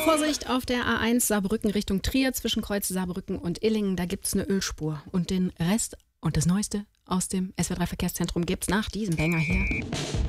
Vorsicht auf der A1 Saarbrücken Richtung Trier zwischen Kreuz Saarbrücken und Illingen. Da gibt es eine Ölspur. Und den Rest und das Neueste aus dem SWR3 Verkehrszentrum gibt's nach diesem Banger hier.